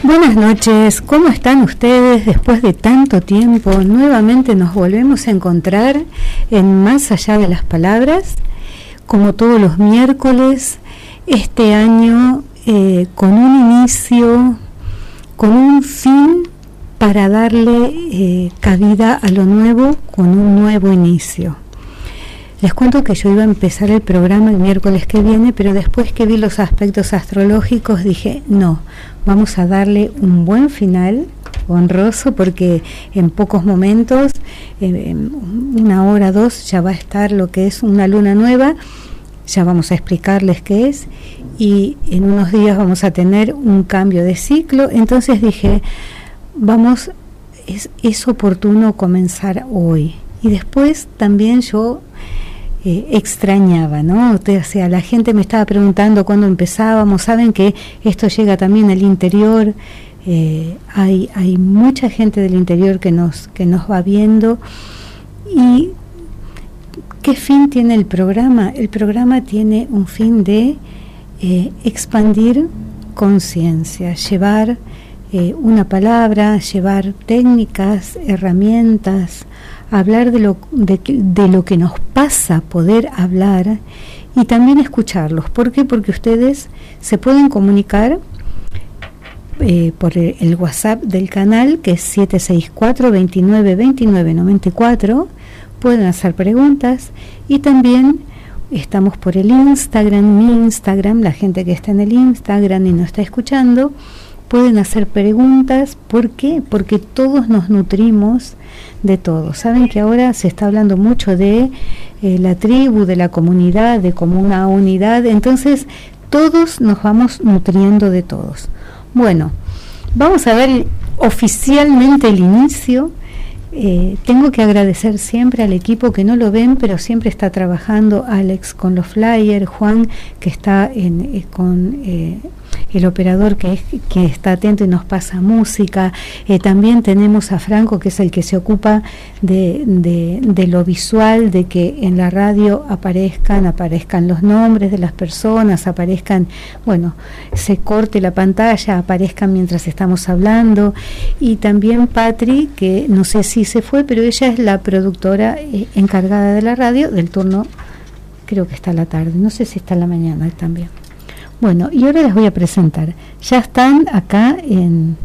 Buenas noches, ¿cómo están ustedes? Después de tanto tiempo, nuevamente nos volvemos a encontrar en Más Allá de las Palabras, como todos los miércoles, este año con un inicio, con un fin para darle cabida a lo nuevo, con un nuevo inicio. Les cuento que yo iba a empezar el programa el miércoles que viene, pero después que vi los aspectos astrológicos dije, no, vamos a darle un buen final, honroso, porque en pocos momentos, en una hora, dos, ya va a estar lo que es una luna nueva, ya vamos a explicarles qué es, y en unos días vamos a tener un cambio de ciclo. Entonces dije, es oportuno comenzar hoy. Y después también yo extrañaba, ¿no? O sea, la gente me estaba preguntando cuándo empezábamos. Saben que esto llega también al interior, hay mucha gente del interior que nos va viendo. ¿Y qué fin tiene el programa? El programa tiene un fin de expandir conciencia, llevar una palabra, llevar técnicas, herramientas, hablar de lo que nos pasa, poder hablar y también escucharlos. ¿Por qué? Porque ustedes se pueden comunicar por el WhatsApp del canal, que es 764-2929-94, pueden hacer preguntas, y también estamos por el Instagram, mi Instagram, la gente que está en el Instagram y nos está escuchando, pueden hacer preguntas. ¿Por qué? Porque todos nos nutrimos de todo. Saben que ahora se está hablando mucho de la tribu, de la comunidad, de como una unidad. Entonces, todos nos vamos nutriendo de todos. Bueno, vamos a ver oficialmente el inicio. Tengo que agradecer siempre al equipo que no lo ven, pero siempre está trabajando, Alex con los flyers, Juan que está con el operador que está atento y nos pasa música. También tenemos a Franco, que es el que se ocupa de lo visual, de que en la radio aparezcan los nombres de las personas, se corte la pantalla, aparezcan mientras estamos hablando. Y también Patri, que no sé si se fue, pero ella es la productora encargada de la radio, del turno, creo que está a la tarde, no sé si está a la mañana también. Bueno, y ahora les voy a presentar. Ya están acá en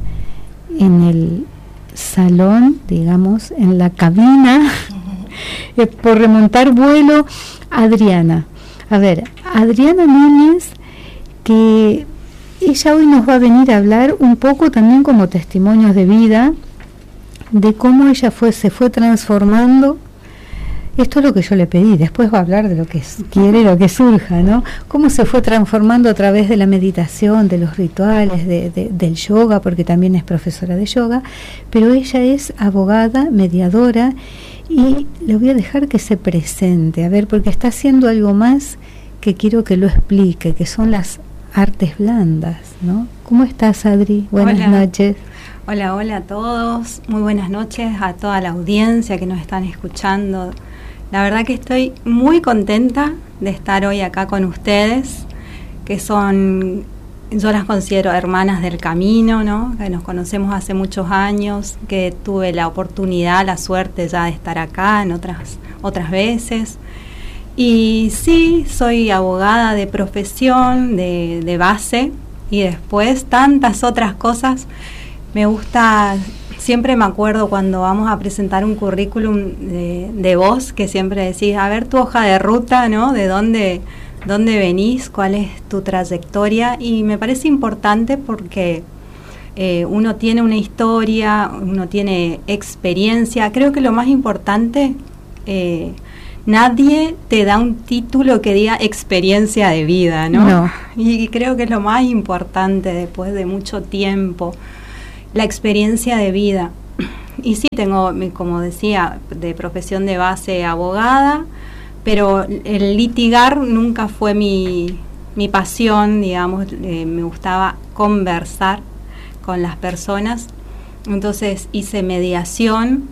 el salón, digamos, en la cabina, por remontar vuelo, Adriana. A ver, Adriana Núñez, que ella hoy nos va a venir a hablar un poco también como testimonios de vida, de cómo ella se fue transformando. Esto es lo que yo le pedí, después va a hablar de lo que quiere, lo que surja, ¿no? Cómo se fue transformando a través de la meditación, de los rituales, del yoga, porque también es profesora de yoga, pero ella es abogada, mediadora, y le voy a dejar que se presente, a ver, porque está haciendo algo más que quiero que lo explique, que son las artes blandas, ¿no? ¿Cómo estás, Adri? Buenas noches. Hola a todos, muy buenas noches a toda la audiencia que nos están escuchando. La verdad que estoy muy contenta de estar hoy acá con ustedes, que yo las considero hermanas del camino, ¿no? Que nos conocemos hace muchos años, que tuve la oportunidad, la suerte ya de estar acá en otras veces. Y sí, soy abogada de profesión, de base, y después tantas otras cosas. Me gusta, siempre me acuerdo cuando vamos a presentar un currículum de vos, que siempre decís, a ver tu hoja de ruta, ¿no? De dónde venís, cuál es tu trayectoria, y me parece importante porque uno tiene una historia, uno tiene experiencia. Creo que lo más importante, nadie te da un título que diga experiencia de vida, ¿no? No. Y creo que es lo más importante después de mucho tiempo. La experiencia de vida. Y sí, tengo, como decía, de profesión de base abogada, pero el litigar nunca fue mi pasión, digamos. Me gustaba conversar con las personas. Entonces hice mediación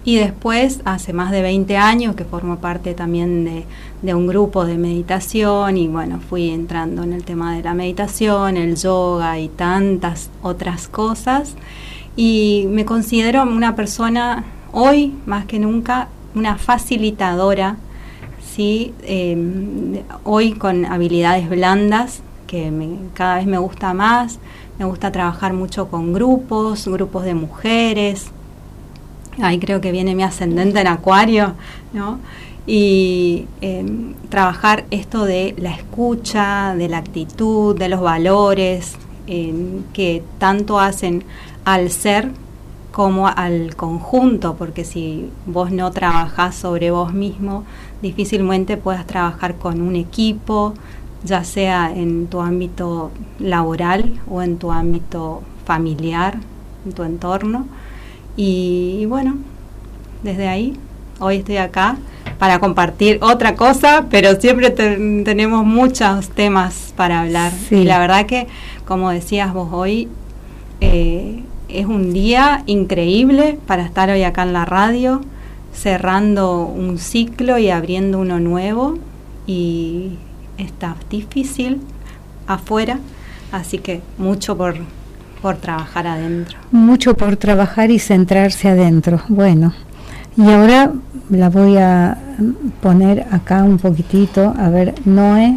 Y después, hace más de 20 años que formo parte también de un grupo de meditación y bueno, fui entrando en el tema de la meditación, el yoga y tantas otras cosas. Y me considero una persona, hoy más que nunca, una facilitadora, ¿sí? Hoy con habilidades blandas, que cada vez me gusta más. Me gusta trabajar mucho con grupos de mujeres. Ahí creo que viene mi ascendente en Acuario, ¿no? Y trabajar esto de la escucha, de la actitud, de los valores, que tanto hacen al ser como al conjunto, porque si vos no trabajás sobre vos mismo, difícilmente puedas trabajar con un equipo, ya sea en tu ámbito laboral o en tu ámbito familiar, en tu entorno. Y bueno, desde ahí, hoy estoy acá para compartir otra cosa, pero siempre tenemos muchos temas para hablar. Sí. Y la verdad que, como decías vos hoy, es un día increíble para estar hoy acá en la radio, cerrando un ciclo y abriendo uno nuevo, y está difícil afuera, así que mucho por trabajar adentro. Mucho por trabajar y centrarse adentro. Bueno, y ahora la voy a poner acá un poquitito, a ver, Noé.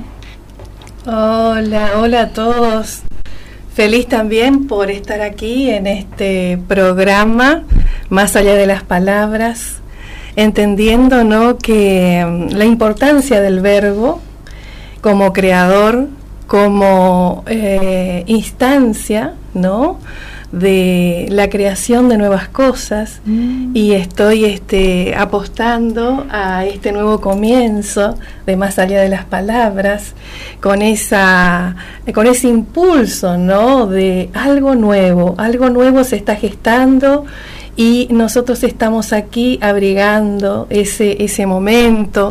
Hola a todos. Feliz también por estar aquí en este programa, Más allá de las palabras, entendiendo, ¿no?, que la importancia del verbo como creador, como instancia, ¿no?, de la creación de nuevas cosas, y estoy apostando a este nuevo comienzo de Más allá de las palabras, con ese impulso, ¿no?, de algo nuevo se está gestando, y nosotros estamos aquí abrigando ese momento,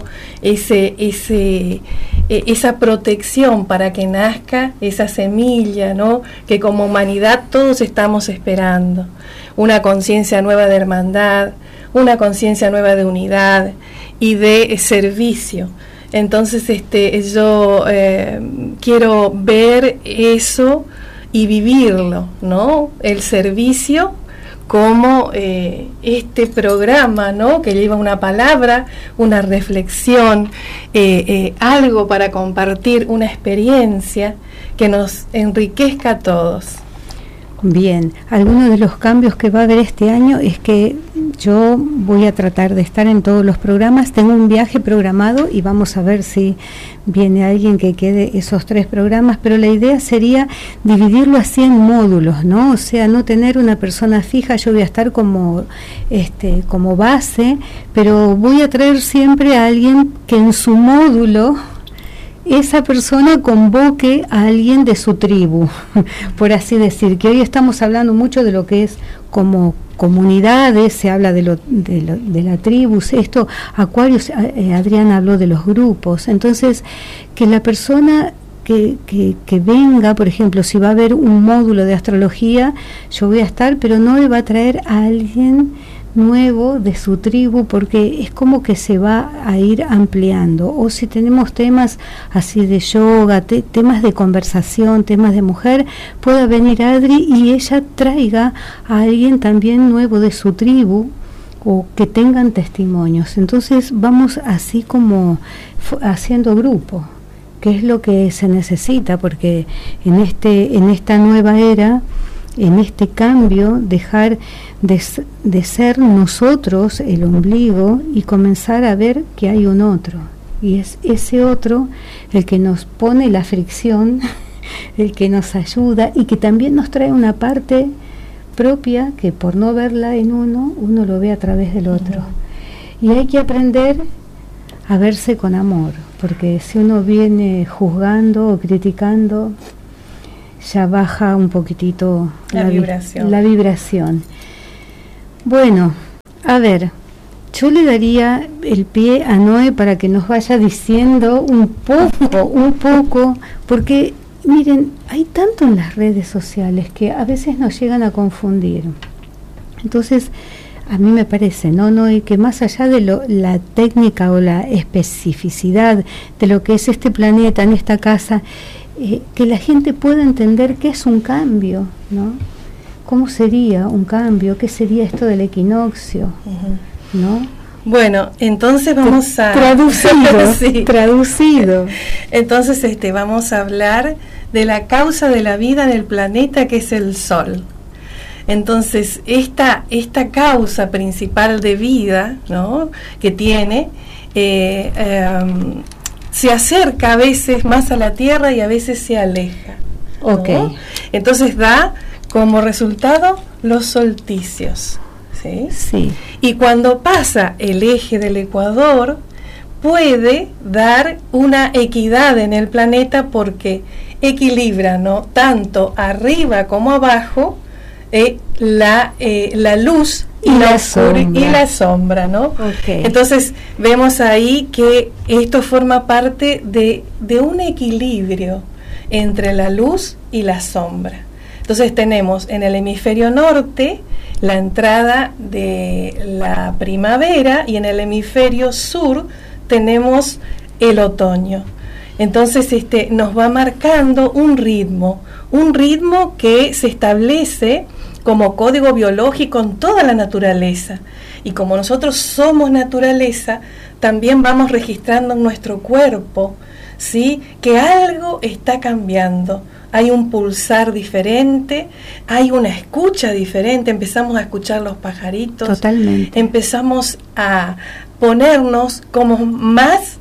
esa protección para que nazca esa semilla, ¿no?, que como humanidad todos estamos esperando. Una conciencia nueva de hermandad, una conciencia nueva de unidad y de servicio. Entonces yo quiero ver eso y vivirlo, ¿no?, el servicio como este programa, ¿no?, que lleva una palabra, una reflexión, algo para compartir, una experiencia que nos enriquezca a todos. Bien, algunos de los cambios que va a haber este año es que yo voy a tratar de estar en todos los programas. Tengo un viaje programado y vamos a ver si viene alguien que quede esos 3 programas, pero la idea sería dividirlo así en módulos, ¿no? O sea, no tener una persona fija. Yo voy a estar como base, pero voy a traer siempre a alguien que en su módulo esa persona convoque a alguien de su tribu, por así decir, que hoy estamos hablando mucho de lo que es como comunidades, se habla de la tribu, esto, Acuario, Adrián habló de los grupos, entonces que la persona que venga, por ejemplo, si va a haber un módulo de astrología, yo voy a estar, pero no le va a traer a alguien nuevo de su tribu, porque es como que se va a ir ampliando. O si tenemos temas así de yoga, temas de conversación, temas de mujer, pueda venir Adri y ella traiga a alguien también nuevo de su tribu, o que tengan testimonios. Entonces vamos así como haciendo grupo, que es lo que se necesita, porque en esta nueva era, en este cambio, dejar de ser nosotros el ombligo y comenzar a ver que hay un otro, y es ese otro el que nos pone la fricción, el que nos ayuda y que también nos trae una parte propia que por no verla en uno lo ve a través del otro. Y hay que aprender a verse con amor, porque si uno viene juzgando o criticando, ya baja un poquitito la vibración. Bueno, a ver, yo le daría el pie a Noé para que nos vaya diciendo un poco, porque miren, hay tanto en las redes sociales que a veces nos llegan a confundir. Entonces, a mí me parece, ¿no? Y que más allá de la técnica o la especificidad de lo que es este planeta, en esta casa, que la gente pueda entender qué es un cambio, ¿no? ¿Cómo sería un cambio? ¿Qué sería esto del equinoccio? ¿No? Bueno, entonces vamos a... Traducido, sí. Traducido. Entonces vamos a hablar de la causa de la vida en el planeta, que es el Sol. Entonces, esta causa principal de vida, ¿no?, que tiene, se acerca a veces más a la Tierra y a veces se aleja, ¿no? Okay. Entonces da como resultado los solsticios, ¿sí? Sí. Y cuando pasa el eje del Ecuador, puede dar una equidad en el planeta porque equilibra, ¿no?, tanto arriba como abajo, la luz y la sombra, ¿no? Okay. Entonces vemos ahí que esto forma parte de un equilibrio entre la luz y la sombra. Entonces tenemos en el hemisferio norte la entrada de la primavera y en el hemisferio sur tenemos el otoño. Entonces nos va marcando un ritmo que se establece como código biológico en toda la naturaleza. Y como nosotros somos naturaleza, también vamos registrando en nuestro cuerpo, ¿sí?, que algo está cambiando. Hay un pulsar diferente, hay una escucha diferente, empezamos a escuchar los pajaritos. Totalmente. Empezamos a ponernos como más,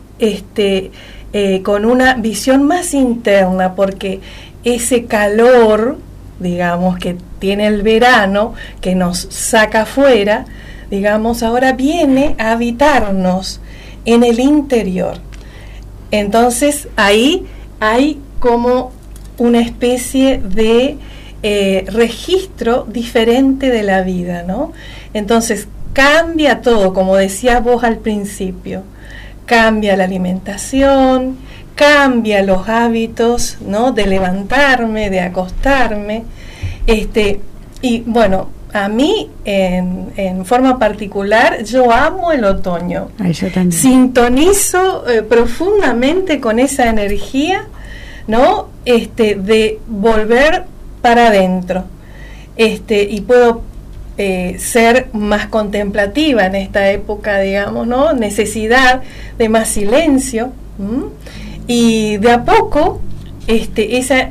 con una visión más interna, porque ese calor, digamos, que tiene el verano, que nos saca afuera, digamos, ahora viene a habitarnos en el interior. Entonces ahí hay como una especie de registro diferente de la vida, ¿no? Entonces cambia todo, como decías vos al principio, cambia la alimentación, cambia los hábitos, ¿no?, de levantarme, de acostarme, y bueno, a mí en forma particular yo amo el otoño. Ay, yo también. Sintonizo profundamente con esa energía, ¿no?, de volver para adentro, y puedo ser más contemplativa en esta época, digamos, ¿no?, necesidad de más silencio. Y de a poco esa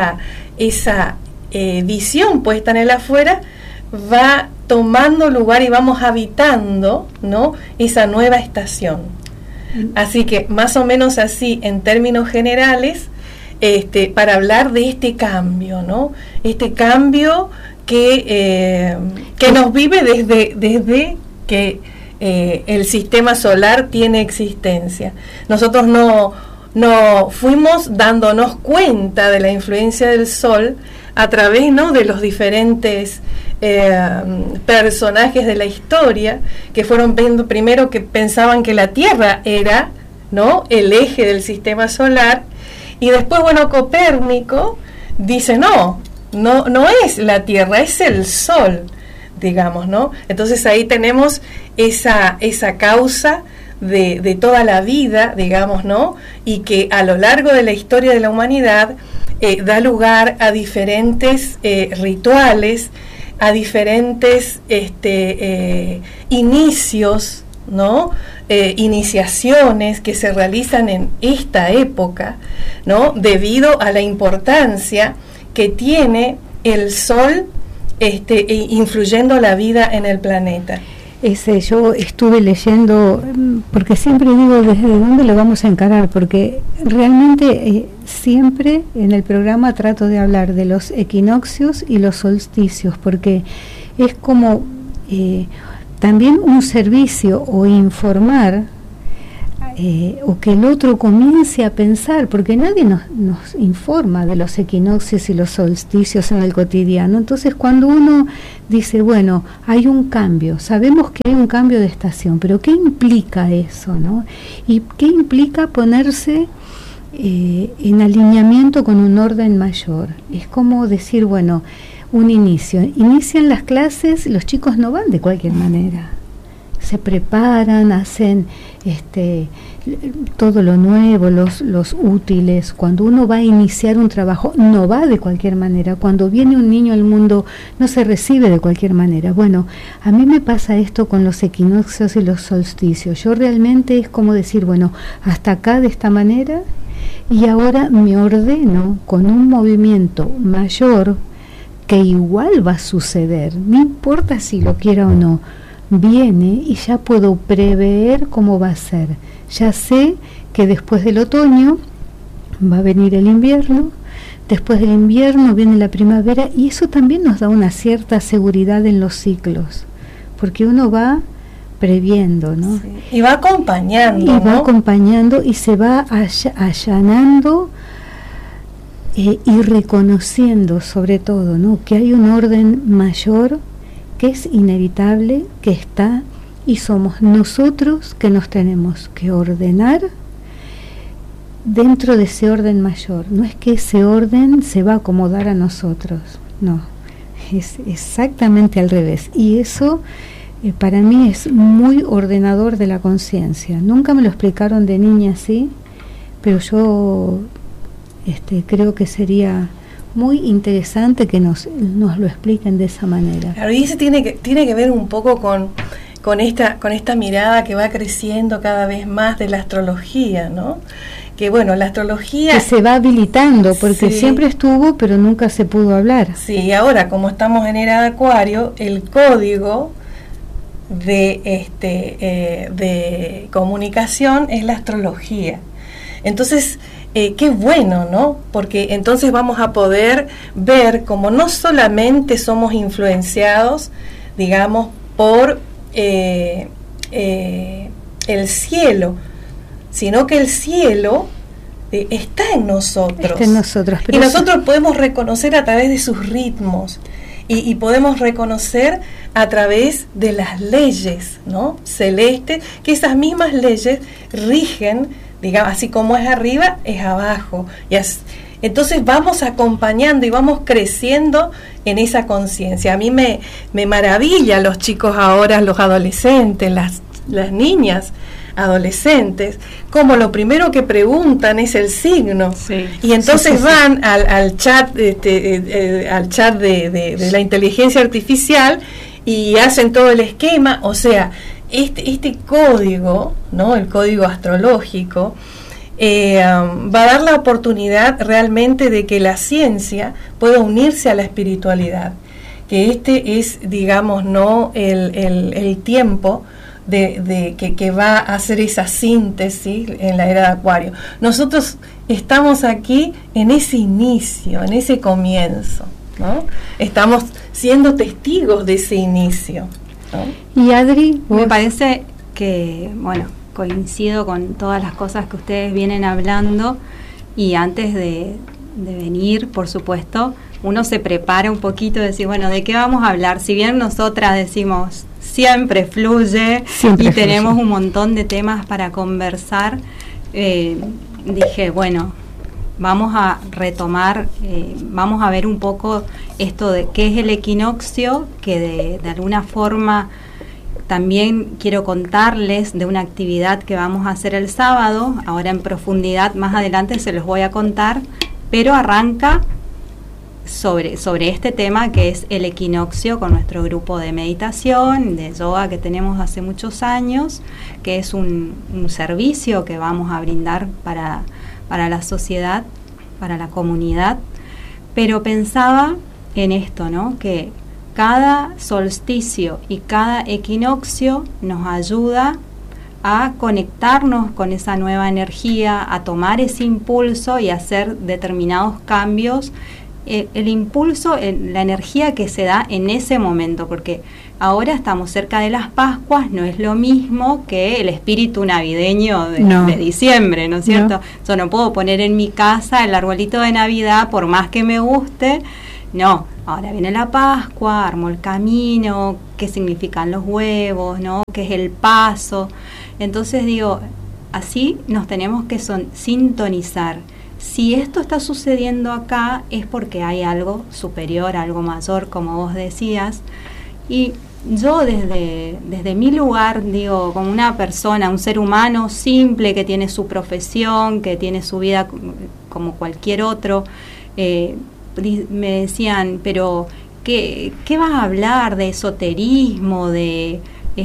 visión puesta en el afuera va tomando lugar y vamos habitando, ¿no?, esa nueva estación. Así que más o menos así, en términos generales, para hablar de este cambio, ¿no?, este cambio que nos vive desde que el sistema solar tiene existencia. Nosotros no fuimos dándonos cuenta de la influencia del Sol a través, ¿no?, de los diferentes personajes de la historia, que fueron viendo primero que pensaban que la Tierra era, ¿no?, el eje del sistema solar, y después, bueno, Copérnico dice no es la Tierra, es el Sol, digamos, ¿no? Entonces ahí tenemos esa causa de toda la vida, digamos, ¿no?, y que a lo largo de la historia de la humanidad da lugar a diferentes rituales, a diferentes inicios, ¿no?, iniciaciones que se realizan en esta época, ¿no?, debido a la importancia que tiene el Sol influyendo la vida en el planeta. Yo estuve leyendo, porque siempre digo desde dónde lo vamos a encarar, porque realmente siempre en el programa trato de hablar de los equinoccios y los solsticios, porque es como también un servicio o informar, o que el otro comience a pensar, porque nadie nos informa de los equinoccios y los solsticios en el cotidiano. Entonces cuando uno dice, bueno, hay un cambio, sabemos que hay un cambio de estación, pero ¿qué implica eso, no? ¿Y qué implica ponerse en alineamiento con un orden mayor? Es como decir, bueno, un inicio. Inician las clases, los chicos no van de cualquier manera. Se preparan, hacen todo lo nuevo, los útiles. Cuando uno va a iniciar un trabajo, no va de cualquier manera. Cuando viene un niño al mundo, no se recibe de cualquier manera. Bueno, a mí me pasa esto con los equinoccios y los solsticios. Yo realmente es como decir, bueno, hasta acá de esta manera, y ahora me ordeno con un movimiento mayor que igual va a suceder, no importa si lo quiera o no. Viene y ya puedo prever cómo va a ser. Ya sé que después del otoño va a venir el invierno, después del invierno viene la primavera, y eso también nos da una cierta seguridad en los ciclos, porque uno va previendo, ¿no? Sí. Y va acompañando, y va acompañando y se va allanando y reconociendo sobre todo, ¿no?, que hay un orden mayor que es inevitable, que está, y somos nosotros que nos tenemos que ordenar dentro de ese orden mayor. No es que ese orden se va a acomodar a nosotros, no, es exactamente al revés, y eso para mí es muy ordenador de la conciencia. Nunca me lo explicaron de niña así, pero yo creo que sería muy interesante que nos lo expliquen de esa manera. Claro, y eso tiene que ver un poco con esta mirada que va creciendo cada vez más de la astrología, ¿no? Que bueno, la astrología que se va habilitando, porque sí, siempre estuvo, pero nunca se pudo hablar. Sí, y ahora como estamos en era de Acuario, el código de comunicación es la astrología. Entonces, qué bueno, ¿no? Porque entonces vamos a poder ver como no solamente somos influenciados, digamos, por el cielo, sino que el cielo está en nosotros. Está en nosotros. Y nosotros podemos reconocer a través de sus ritmos. Y podemos reconocer a través de las leyes, ¿no?, celestes, que esas mismas leyes rigen, digamos, así como es arriba, es abajo. Entonces vamos acompañando y vamos creciendo en esa conciencia. A mí me maravilla los chicos ahora, los adolescentes, las niñas adolescentes, como lo primero que preguntan es el signo, sí, y entonces sí, van al chat al chat de la inteligencia artificial y hacen todo el esquema. O sea, este código, ¿no?, el código astrológico va a dar la oportunidad realmente de que la ciencia pueda unirse a la espiritualidad, que es, digamos, no el tiempo que va a hacer esa síntesis en la era de Acuario. Nosotros estamos aquí en ese inicio, en ese comienzo, ¿no? Estamos siendo testigos de ese inicio, ¿no? Y Adri, me parece que, bueno, coincido con todas las cosas que ustedes vienen hablando, y antes de venir, por supuesto, uno se prepara un poquito, decir, bueno, ¿de qué vamos a hablar? Si bien nosotras decimos siempre fluye y tenemos un montón de temas para conversar, dije, bueno, vamos a retomar, vamos a ver un poco esto de qué es el equinoccio, que de alguna forma también quiero contarles de una actividad que vamos a hacer el sábado. Ahora en profundidad, más adelante se los voy a contar, pero arranca sobre este tema que es el equinoccio, con nuestro grupo de meditación, de yoga que tenemos hace muchos años, que es un servicio que vamos a brindar para la sociedad, para la comunidad. Pero pensaba en esto, ¿no?, que cada solsticio y cada equinoccio nos ayuda a conectarnos con esa nueva energía, a tomar ese impulso y hacer determinados cambios. El impulso, la energía que se da en ese momento, porque ahora estamos cerca de las Pascuas, no es lo mismo que el espíritu navideño de diciembre, ¿no es cierto? No. Yo no puedo poner en mi casa el arbolito de Navidad, por más que me guste, no. Ahora viene la Pascua, armo el camino, qué significan los huevos, ¿no?, qué es el paso. Entonces digo, así nos tenemos que sintonizar. si esto está sucediendo acá es porque hay algo superior, algo mayor, como vos decías. Y yo desde mi lugar, digo, como una persona, un ser humano simple que tiene su profesión, que tiene su vida como cualquier otro, me decían, pero ¿qué vas a hablar de esoterismo, de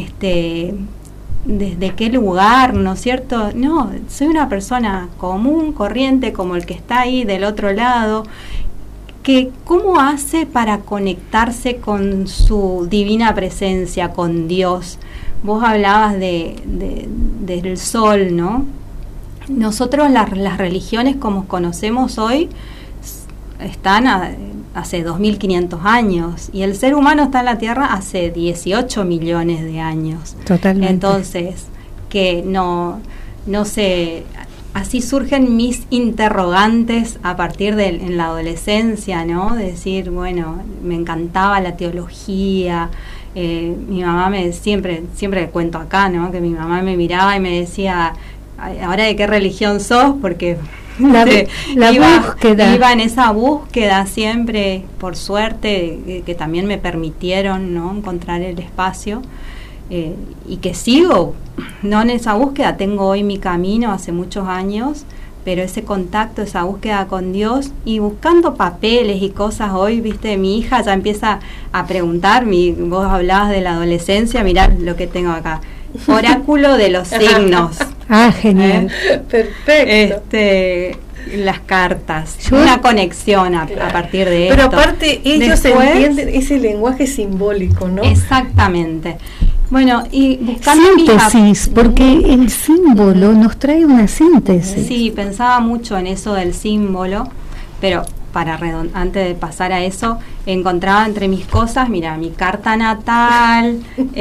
desde qué lugar, ¿no es cierto? No, soy una persona común, corriente, como el que está ahí del otro lado, que cómo hace para conectarse con su divina presencia, con Dios. Vos hablabas del sol, ¿no? Nosotros las religiones como conocemos hoy están hace 2500 años y el ser humano está en la Tierra hace 18 millones de años. Totalmente. Entonces, que no sé, así surgen mis interrogantes a partir en la adolescencia, ¿no? De decir, bueno, me encantaba la teología. Mi mamá siempre le cuento acá, ¿no? Que mi mamá me miraba y me decía, ¿ahora de qué religión sos? Porque la búsqueda. Iba en esa búsqueda siempre, por suerte, que también me permitieron, ¿no?, encontrar el espacio, y que sigo, no en esa búsqueda, tengo hoy mi camino hace muchos años, pero ese contacto, esa búsqueda con Dios y buscando papeles y cosas hoy, viste, mi hija ya empieza a preguntar, vos hablabas de la adolescencia, mirá lo que tengo acá, oráculo de los signos. Ah, genial. Perfecto. Las cartas, una conexión a partir de esto. Pero aparte ellos entienden ese lenguaje simbólico, ¿no? Exactamente. Bueno, y buscando síntesis, porque el símbolo nos trae una síntesis. Sí, pensaba mucho en eso del símbolo, pero antes de pasar a eso, encontraba entre mis cosas, mira, mi carta natal,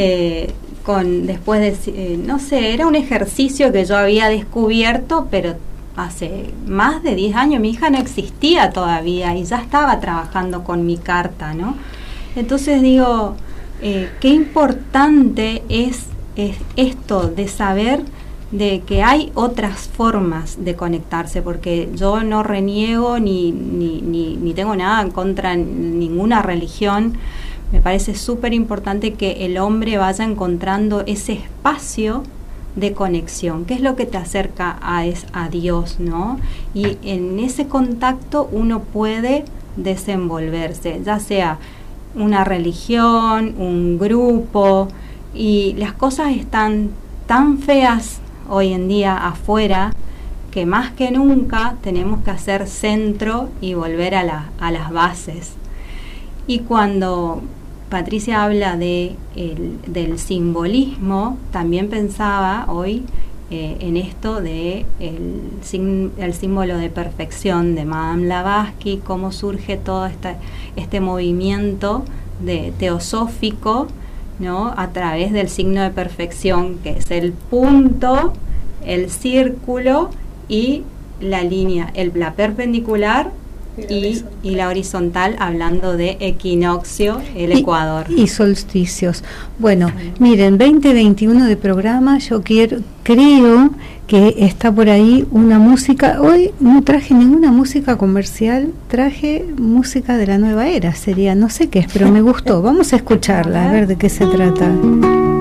no sé, era un ejercicio que yo había descubierto, pero hace más de 10 años mi hija no existía todavía y ya estaba trabajando con mi carta, ¿no? Entonces digo, qué importante es esto de saber de que hay otras formas de conectarse, porque yo no reniego ni tengo nada en contra de ninguna religión. Me parece súper importante que el hombre vaya encontrando ese espacio de conexión, que es lo que te acerca a Dios, ¿no? Y en ese contacto uno puede desenvolverse, ya sea una religión, un grupo, y las cosas están tan feas hoy en día afuera que más que nunca tenemos que hacer centro y volver a las bases. Y cuando Patricia habla del simbolismo, también pensaba hoy en esto de el símbolo de perfección de Madame Blavatsky, cómo surge todo este movimiento teosófico, ¿no?, a través del signo de perfección, que es el punto, el círculo y la línea, la perpendicular y la horizontal, hablando de equinoccio, el ecuador. Y solsticios. Bueno, miren, 2021 de programa, yo creo que está por ahí una música. Hoy no traje ninguna música comercial, traje música de la nueva era, sería, no sé qué es, pero me gustó. Vamos a escucharla, a ver de qué se trata.